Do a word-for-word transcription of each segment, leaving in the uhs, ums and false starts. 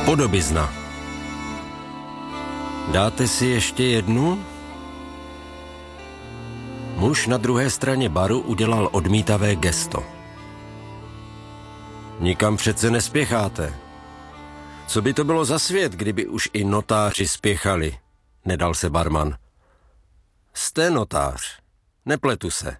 Podobizna. Dáte si ještě jednu? Muž na druhé straně baru udělal odmítavé gesto. Nikam přece nespěcháte. Co by to bylo za svět, kdyby už i notáři spěchali? Nedal se barman. Jste notář. Nepletu se.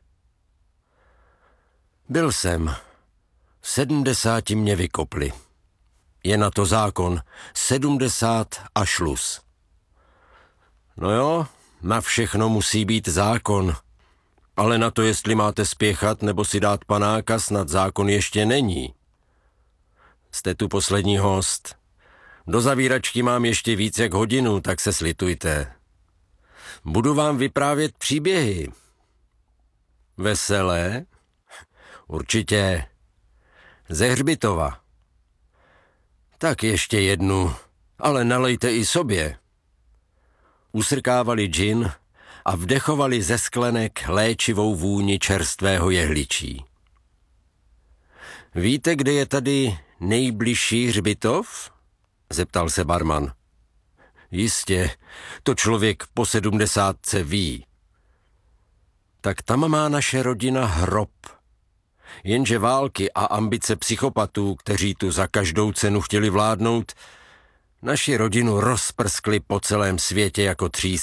Byl jsem. V sedmdesáti mě vykopli. Je na to zákon. Sedmdesát a šluz. No jo, na všechno musí být zákon. Ale na to, jestli máte spěchat nebo si dát panáka, snad zákon ještě není. Jste tu poslední host. Do zavíračky mám ještě víc jak hodinu, tak se slitujte. Budu vám vyprávět příběhy. Veselé? Určitě. Ze hřbitova. Tak ještě jednu, ale nalejte i sobě. Usrkávali džin a vdechovali ze sklenek léčivou vůni čerstvého jehličí. Víte, kde je tady nejbližší hřbitov? Zeptal se barman. Jistě, to člověk po sedmdesátce ví. Tak tam má naše rodina hrob. Jenže války a ambice psychopatů, kteří tu za každou cenu chtěli vládnout, naši rodinu rozprskli po celém světě jako třísky.